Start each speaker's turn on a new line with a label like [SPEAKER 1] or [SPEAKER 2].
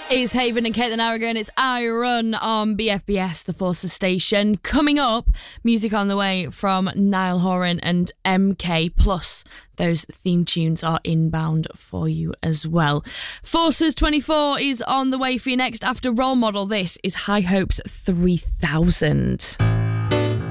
[SPEAKER 1] It's Haven and Caitlin Aragon. It's I Run on BFBS, the Forces station. Coming up, music on the way from Niall Horan and MK. Plus, those theme tunes are inbound for you as well. Forces 24 is on the way for you next after Role Model. This is High Hopes 3000.